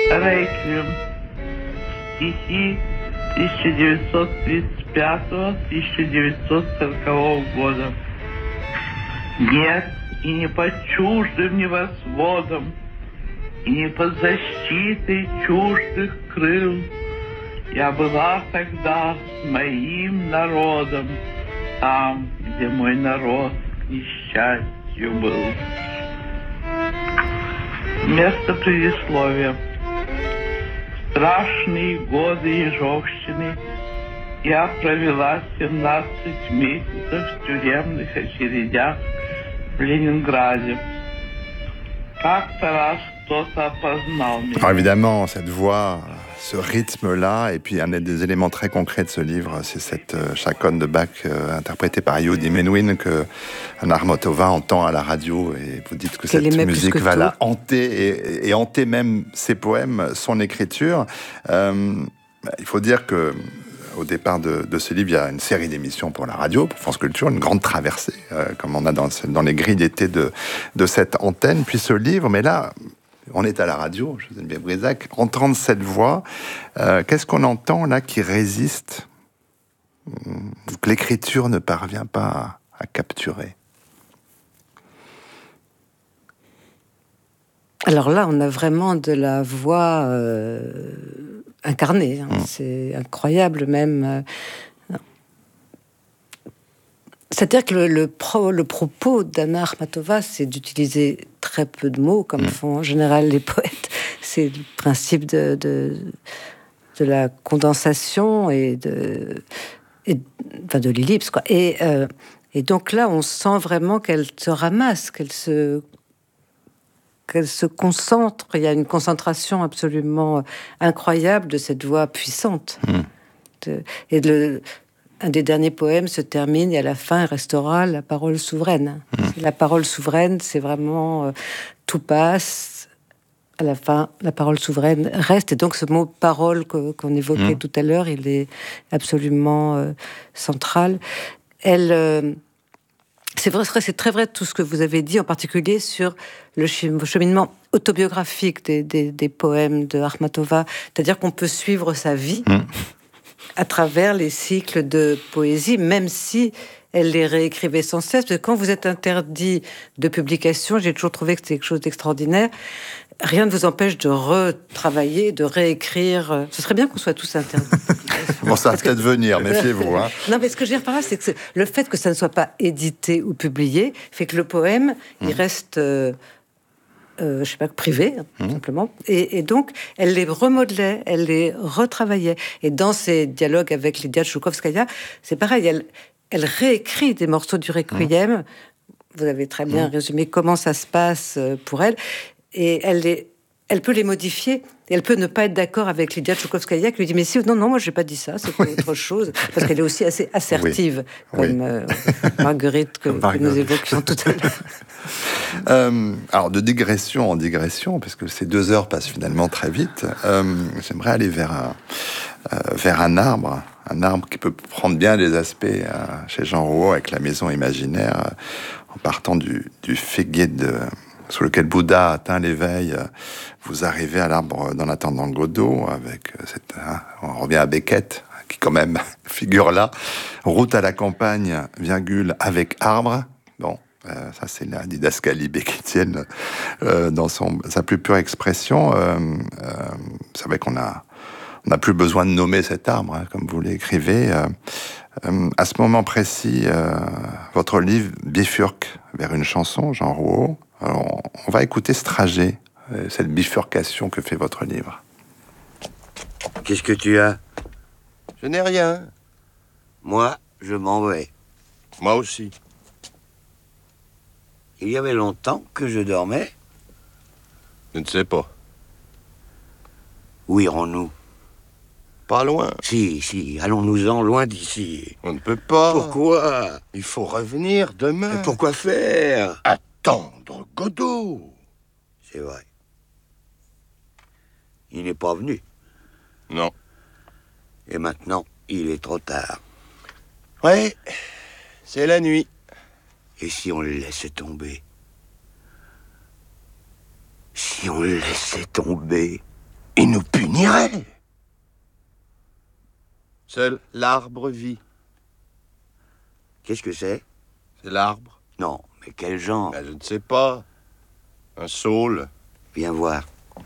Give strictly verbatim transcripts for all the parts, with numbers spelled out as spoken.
Реквием. Стихи тысяча девятьсот тридцать пятого - тысяча девятьсот сорокового года. Нет, и не под чуждым небосводом, и не под защитой чуждых крыл я была тогда с моим народом, там, где мой народ к несчастью был. Место предисловия. Страшные годы ежовщины я провела семнадцать месяцев в тюремных очередях в Ленинграде. Как-то раз кто-то опознал меня. Alors évidemment, cette voix, ce rythme-là, et puis un des éléments très concrets de ce livre, c'est cette euh, chaconne de Bach euh, interprétée par Yehudi Menuhin que Anar Motova entend à la radio, et vous dites que Qu'elle cette aimait musique plus que va tout. la hanter et, et hanter même ses poèmes, son écriture. Euh, il faut dire que au départ de, de ce livre, il y a une série d'émissions pour la radio, pour France Culture, une grande traversée, euh, comme on a dans, dans les grilles d'été de, de cette antenne, puis ce livre, mais là, on est à la radio, Geneviève Brisac, entendre cette voix, euh, qu'est-ce qu'on entend là qui résiste, que l'écriture ne parvient pas à, à capturer? Alors là, on a vraiment de la voix euh, incarnée. Hein. Mmh. C'est incroyable même. Euh, C'est-à-dire que le, le, pro, le propos d'Anna Akhmatova, c'est d'utiliser très peu de mots, comme mmh. font en général les poètes. C'est le principe de, de, de la condensation et de, et, enfin de l'ellipse, quoi. Et, euh, et donc là, on sent vraiment qu'elle se ramasse, qu'elle se, qu'elle se concentre. Il y a une concentration absolument incroyable de cette voix puissante. Mmh. De, et de... Un des derniers poèmes se termine et à la fin, il restera la parole souveraine. Mmh. La parole souveraine, c'est vraiment euh, tout passe. À la fin, la parole souveraine reste. Et donc, ce mot parole que, qu'on évoquait mmh. tout à l'heure, il est absolument euh, central. Elle, euh, c'est vrai, c'est très vrai tout ce que vous avez dit, en particulier sur le cheminement autobiographique des, des, des poèmes de Akhmatova. C'est-à-dire qu'on peut suivre sa vie. Mmh. à travers les cycles de poésie, même si elle les réécrivait sans cesse. Parce que quand vous êtes interdit de publication, j'ai toujours trouvé que c'était quelque chose d'extraordinaire. Rien ne vous empêche de retravailler, de réécrire. Ce serait bien qu'on soit tous interdits. Bon, ça va peut-être que... venir, méfiez-vous. Hein. Non, mais ce que je veux dire par là, c'est que le fait que ça ne soit pas édité ou publié fait que le poème, mmh. il reste... Euh, Euh, je sais pas, privé, mmh. simplement. Et, et donc, elle les remodelait, elle les retravaillait. Et dans ses dialogues avec Lydia Tchoukhovskaya, c'est pareil, elle, elle réécrit des morceaux du Requiem. Mmh. Vous avez très bien mmh. résumé comment ça se passe pour elle. Et elle, les, elle peut les modifier. Et elle peut ne pas être d'accord avec Lydia Tchoukhovskaya qui lui dit « Mais si, non, non, moi, j'ai pas dit ça, c'est autre chose. » Parce qu'elle est aussi assez assertive, oui. comme oui. Euh, Marguerite que, que nous évoquions tout à l'heure. Euh, alors, de digression en digression, parce que ces deux heures passent finalement très vite, euh, j'aimerais aller vers un, euh, vers un arbre, un arbre qui peut prendre bien des aspects euh, chez Jean Rouault avec la maison imaginaire, euh, en partant du, du figuier de, sous lequel Bouddha atteint l'éveil. Euh, vous arrivez à l'arbre d'En attendant Godot, avec cette, hein, on revient à Beckett, qui quand même figure là. Route à la campagne, virgule, avec arbre. Bon. Euh, ça, c'est la didascalie beckettienne euh, dans son, sa plus pure expression. Euh, euh, c'est vrai qu'on a, on n'a plus besoin de nommer cet arbre, hein, comme vous l'écrivez. Euh, euh, à ce moment précis, euh, votre livre bifurque vers une chanson, Jean Rouault. Alors, on, on va écouter ce trajet, euh, cette bifurcation que fait votre livre. Qu'est-ce que tu as? Je n'ai rien. Moi, je m'en vais. Moi aussi. Il y avait longtemps que je dormais. Je ne sais pas. Où irons-nous? Pas loin. Si, si, allons-nous-en loin d'ici. On ne peut pas. Pourquoi? Il faut revenir demain. Et pourquoi faire? Attendre Godot. C'est vrai. Il n'est pas venu. Non. Et maintenant, il est trop tard. Ouais, c'est la nuit. Et si on le laissait tomber? Si on le laissait tomber? il nous punirait. Seul l'arbre vit. Qu'est-ce que c'est? C'est l'arbre. Non, mais quel genre? Ben, je ne sais pas. Un saule. Viens voir.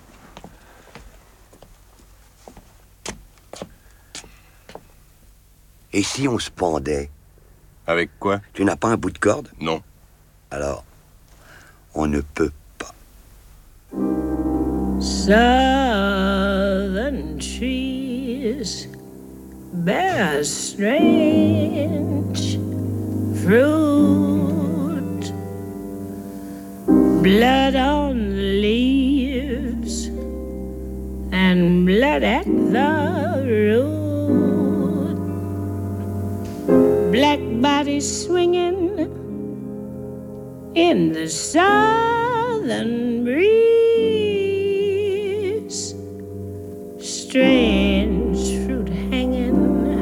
Et si on se pendait? Avec quoi? Tu n'as pas un bout de corde? Non. Alors, on ne peut pas. Southern trees bear strange fruit, blood on the leaves and blood at the root. Black bodies swinging in the southern breeze, strange fruit hanging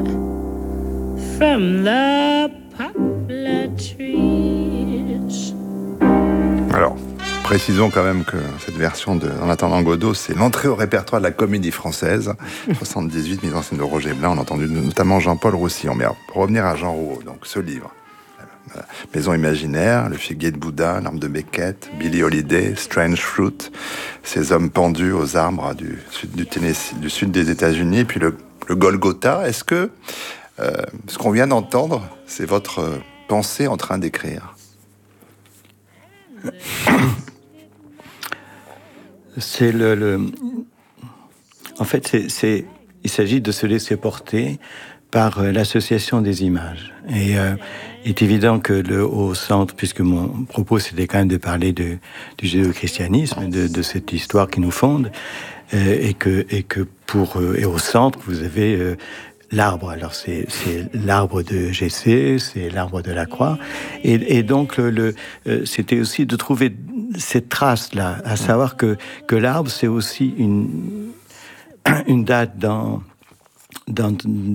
from the poplar trees. Alors, précisons quand même que cette version de En attendant Godot, c'est l'entrée au répertoire de la Comédie Française, soixante-dix-huit, mise en scène de Roger Blin. On a entendu notamment Jean-Paul Roussillon. Mais alors, pour revenir à Jean Rouault, donc ce livre, Maison imaginaire, Le figuier de Bouddha, L'arme de Beckett, Billie Holiday, Strange Fruit, ces hommes pendus aux arbres du sud du Tennessee, du sud des États-Unis, puis le, le Golgotha. Est-ce que euh, ce qu'on vient d'entendre, c'est votre euh, pensée en train d'écrire? C'est le, le... En fait, c'est, c'est... il s'agit de se laisser porter par euh, l'association des images. Et euh, il est évident que le au centre, puisque mon propos c'était quand même de parler de, du judéo-christianisme, de, de cette histoire qui nous fonde, euh, et que et que pour euh, et au centre vous avez euh, l'arbre. Alors c'est c'est l'arbre de Jessé, c'est l'arbre de la croix, et, et donc le, le euh, c'était aussi de trouver cette trace là, à savoir que que l'arbre c'est aussi une une date dans dans